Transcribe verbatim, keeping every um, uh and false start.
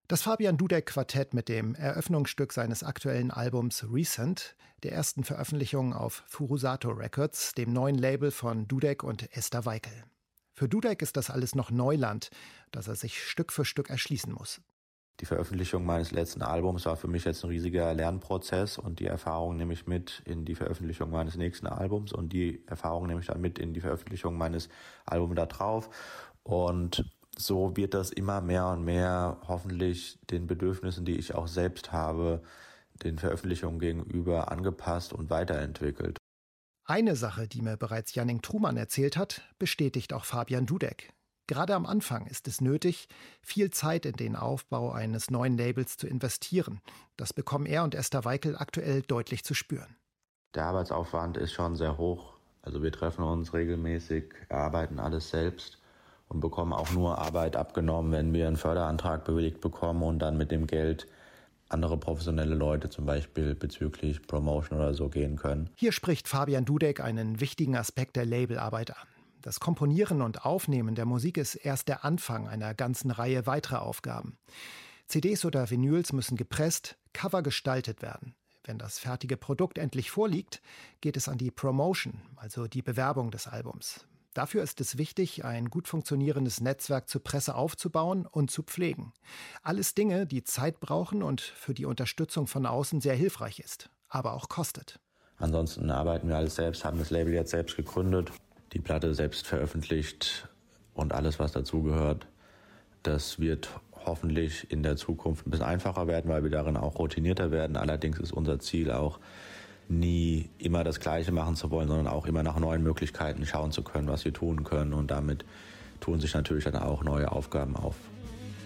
Das Fabian Dudek-Quartett mit dem Eröffnungsstück seines aktuellen Albums Recent, der ersten Veröffentlichung auf Furusato Records, dem neuen Label von Dudek und Esther Weikel. Für Dudek ist das alles noch Neuland, das er sich Stück für Stück erschließen muss. Die Veröffentlichung meines letzten Albums war für mich jetzt ein riesiger Lernprozess und die Erfahrung nehme ich mit in die Veröffentlichung meines nächsten Albums und die Erfahrung nehme ich dann mit in die Veröffentlichung meines Albums da drauf. Und so wird das immer mehr und mehr hoffentlich den Bedürfnissen, die ich auch selbst habe, den Veröffentlichungen gegenüber angepasst und weiterentwickelt. Eine Sache, die mir bereits Janning Truman erzählt hat, bestätigt auch Fabian Dudek. Gerade am Anfang ist es nötig, viel Zeit in den Aufbau eines neuen Labels zu investieren. Das bekommen er und Esther Weikel aktuell deutlich zu spüren. Der Arbeitsaufwand ist schon sehr hoch. Also wir treffen uns regelmäßig, erarbeiten alles selbst und bekommen auch nur Arbeit abgenommen, wenn wir einen Förderantrag bewilligt bekommen und dann mit dem Geld andere professionelle Leute zum Beispiel bezüglich Promotion oder so gehen können. Hier spricht Fabian Dudek einen wichtigen Aspekt der Labelarbeit an. Das Komponieren und Aufnehmen der Musik ist erst der Anfang einer ganzen Reihe weiterer Aufgaben. C Ds oder Vinyls müssen gepresst, Cover gestaltet werden. Wenn das fertige Produkt endlich vorliegt, geht es an die Promotion, also die Bewerbung des Albums. Dafür ist es wichtig, ein gut funktionierendes Netzwerk zur Presse aufzubauen und zu pflegen. Alles Dinge, die Zeit brauchen und für die Unterstützung von außen sehr hilfreich ist, aber auch kostet. Ansonsten arbeiten wir alles selbst, haben das Label jetzt selbst gegründet, die Platte selbst veröffentlicht und alles, was dazugehört. Das wird hoffentlich in der Zukunft ein bisschen einfacher werden, weil wir darin auch routinierter werden. Allerdings ist unser Ziel auch, nie immer das Gleiche machen zu wollen, sondern auch immer nach neuen Möglichkeiten schauen zu können, was wir tun können. Und damit tun sich natürlich dann auch neue Aufgaben auf.